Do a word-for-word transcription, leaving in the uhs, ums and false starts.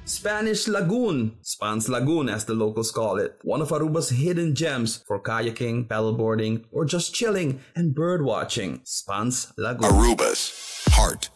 Spanish Lagoon, Spans Lagoon as the locals call it, one of Aruba's hidden gems for kayaking, paddleboarding, or just chilling and bird watching. Spans Lagoon. Aruba's heart